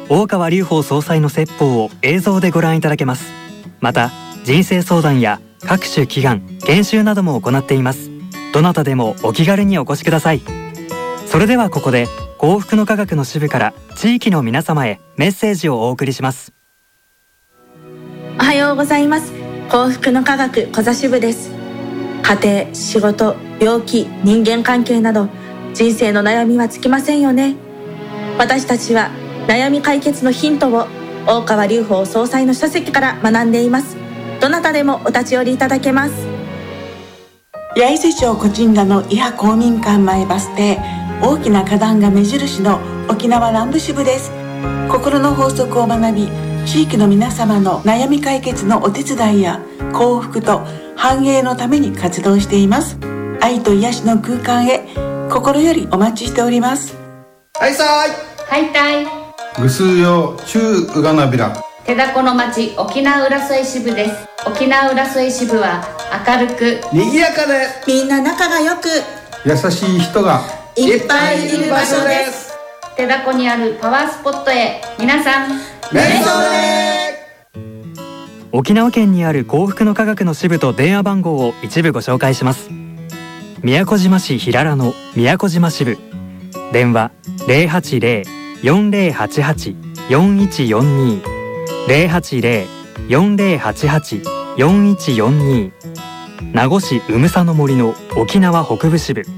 大川隆法総裁の説法を映像でご覧いただけます。また人生相談や各種祈願研修なども行っています。どなたでもお気軽にお越しください。それではここで幸福の科学の支部から地域の皆様へメッセージをお送りします。 おはようございます。幸福の科学小座支部です。家庭、仕事、病気、人間関係など人生の悩みは尽きませんよね。私たちは悩み解決のヒントを大川隆法総裁の書籍から学んでいます。どなたでもお立ち寄りいただけます。 八重瀬町小鎮田の伊波公民館前バス停、大きな花壇が目印の沖縄南部支部です。心の法則を学び、地域の皆様の悩み解決のお手伝いや幸福と繁栄のために活動しています。愛と癒しの空間へ心よりお待ちしております。 はいさはい、たいぐすうよ中うがなびら手だこの町沖縄浦添支部です。沖縄浦添支部は明るく賑やかでみんな仲が良く優しい人がいっぱいいる場所です。 手だこにあるパワースポットへ皆さんメンソーレ。 沖縄県にある幸福の科学の支部と電話番号を一部ご紹介します。宮古島市平良の宮古島支部、電話 080-4088-4142 080-4088-4142 名護市宇佐の森の沖縄北部支部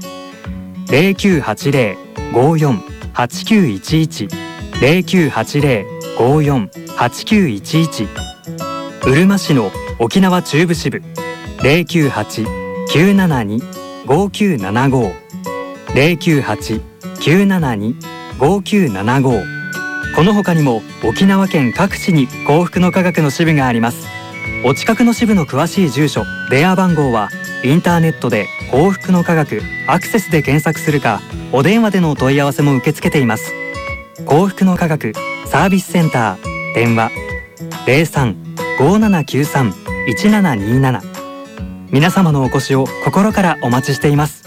0980-54-8911 0980-54-8911 うるま市の沖縄中部支部 098-972-5975 098-972-5975 この他にも沖縄県各地に幸福の科学の支部があります。お近くの支部の詳しい住所、電話番号はインターネットで幸福の科学アクセスで検索するか、お電話でのお問い合わせも受け付けています。幸福の科学サービスセンター、電話 03-5793-1727 皆様のお越しを心からお待ちしています。